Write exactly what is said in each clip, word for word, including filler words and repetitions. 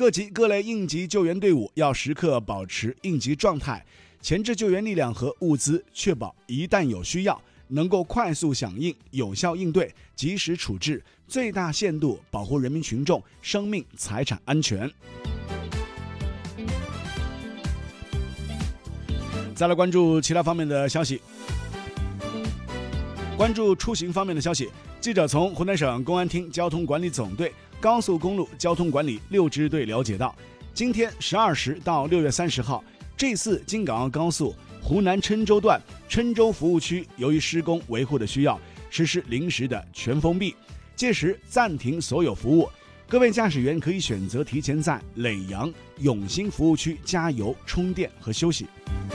各级各类应急救援队伍要时刻保持应急状态，前置救援力量和物资，确保一旦有需要，能够快速响应、有效应对、及时处置，最大限度保护人民群众生命财产安全。再来关注其他方面的消息。关注出行方面的消息，记者从湖南省公安厅交通管理总队高速公路交通管理六支队了解到，今天十二时到六月三十号，G 四京港澳高速湖南郴州段郴州服务区由于施工维护的需要，实施临时的全封闭，届时暂停所有服务。各位驾驶员可以选择提前在耒阳、永兴服务区加油、充电和休息。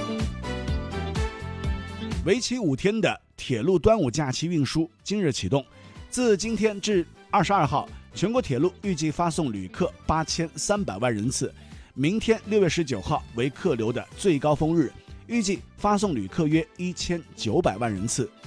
为期五天的铁路端午假期运输今日启动，自今天至二十二号，全国铁路预计发送旅客八千三百万人次。明天六月十九号为客流的最高峰日，预计发送旅客约一千九百万人次。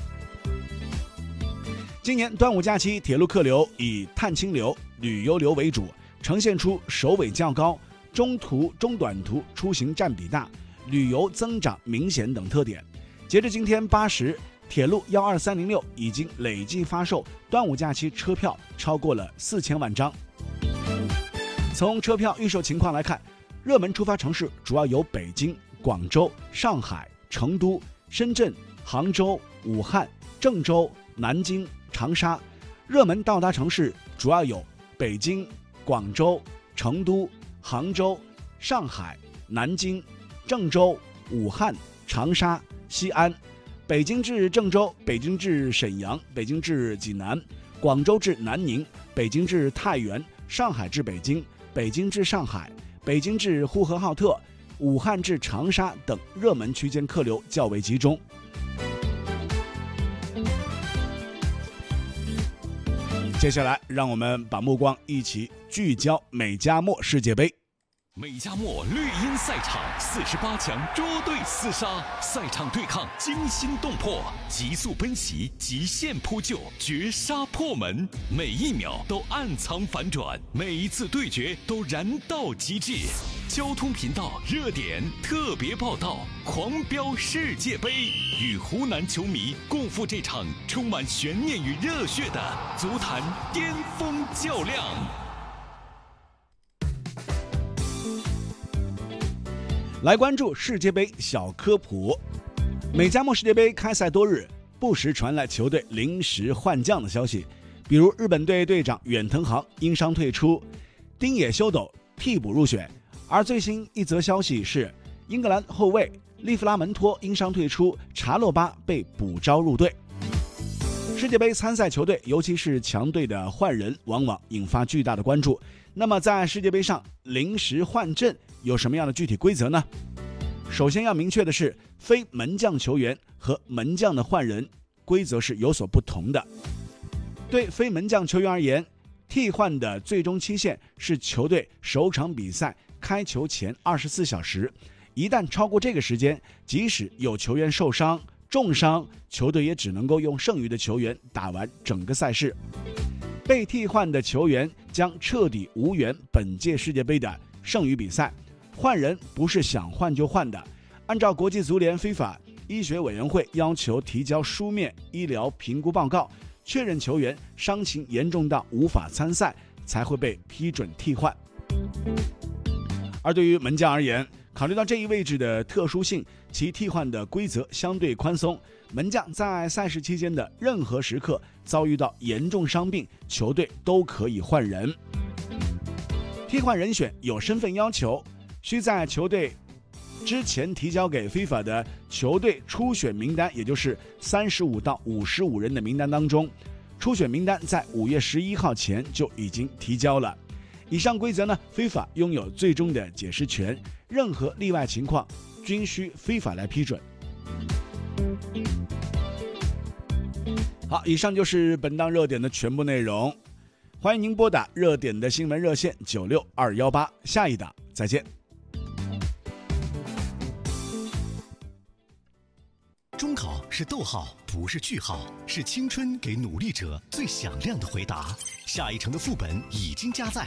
今年端午假期铁路客流以探亲流、旅游流为主，呈现出首尾较高、中途、中短途出行占比大、旅游增长明显等特点。截至今天八时，铁路一二三零六已经累计发售端午假期车票超过了四千万张。从车票预售情况来看，热门出发城市主要有北京、广州、上海、成都、深圳、杭州、武汉、郑州、南京、长沙。热门到达城市主要有北京、广州、成都、杭州、上海、南京、郑州、武汉、长沙、西安。北京至郑州、北京至沈阳、北京至济南、广州至南宁、北京至太原、上海至北京、北京至上海、北京至呼和浩特、武汉至长沙等热门区间客流较为集中。接下来，让我们把目光一起聚焦美加墨世界杯。 美加墨绿茵赛场四十八强捉对厮杀，赛场对抗惊心动魄，急速奔袭，极限扑救，绝杀破门，每一秒都暗藏反转，每一次对决都燃到极致。交通频道热点特别报道，狂飙世界杯，与湖南球迷共赴这场充满悬念与热血的足坛巅峰较量。 来关注世界杯小科普。美加墨世界杯开赛多日，不时传来球队临时换将的消息，比如日本队队长远藤航因伤退出，丁野修斗替补入选。而最新一则消息是，英格兰后卫利弗拉门托因伤退出，查洛巴被补招入队。世界杯参赛球队，尤其是强队的换人，往往引发巨大的关注。那么在世界杯上临时换阵有什么样的具体规则呢？首先要明确的是，非门将球员和门将的换人规则是有所不同的。对非门将球员而言，替换的最终期限是球队首场比赛开球前二十四小时，一旦超过这个时间，即使有球员受伤、重伤，球队也只能够用剩余的球员打完整个赛事。被替换的球员将彻底无缘本届世界杯的剩余比赛。换人不是想换就换的，按照国际足联 FIFA 医学委员会要求提交书面医疗评估报告，确认球员伤情严重到无法参赛，才会被批准替换。而对于门将而言，考虑到这一位置的特殊性，其替换的规则相对宽松。门将在赛事期间的任何时刻遭遇到严重伤病，球队都可以换人。替换人选有身份要求，需在球队之前提交给 FIFA 的球队初选名单，也就是三十五到五十五人的名单当中，初选名单在五月十一号前就已经提交了。以上规则呢 ，FIFA 拥有最终的解释权，任何例外情况均需 FIFA 来批准。好，以上就是本档热点的全部内容。欢迎您拨打热点的新闻热线九六二一八，下一档再见。 中考是逗号，不是句号，是青春给努力者最响亮的回答。下一城的副本已经加载。